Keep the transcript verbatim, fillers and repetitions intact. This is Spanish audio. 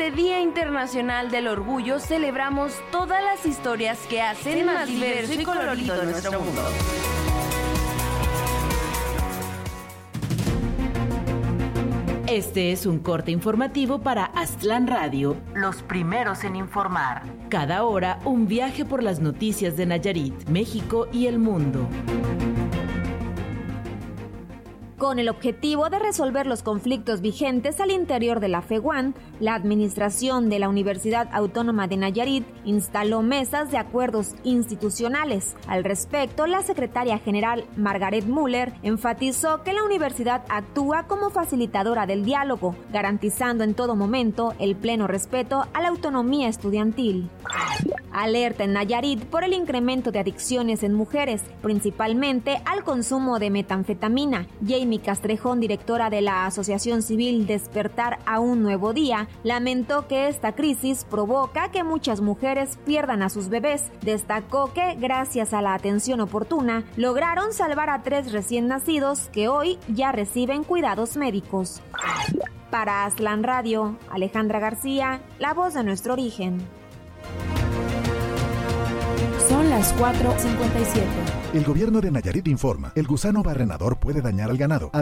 este Día Internacional del Orgullo celebramos todas las historias que hacen más diverso y colorido nuestro mundo. Este es un corte informativo para Aztlán Radio, los primeros en informar. Cada hora, un viaje por las noticias de Nayarit, México y el mundo. Con el objetivo de resolver los conflictos vigentes al interior de la FEGUAN, la administración de la Universidad Autónoma de Nayarit instaló mesas de acuerdos institucionales. Al respecto, la secretaria general Margaret Müller enfatizó que la universidad actúa como facilitadora del diálogo, garantizando en todo momento el pleno respeto a la autonomía estudiantil. Alerta en Nayarit por el incremento de adicciones en mujeres, principalmente al consumo de metanfetamina. Jamie Castrejón, directora de la Asociación Civil Despertar a un Nuevo Día, lamentó que esta crisis provoca que muchas mujeres pierdan a sus bebés. Destacó que, gracias a la atención oportuna, lograron salvar a tres recién nacidos que hoy ya reciben cuidados médicos. Para Aztlán Radio, Alejandra García, la voz de nuestro origen. Son las cuatro cincuenta y siete. El gobierno de Nayarit informa, el gusano barrenador puede dañar al ganado.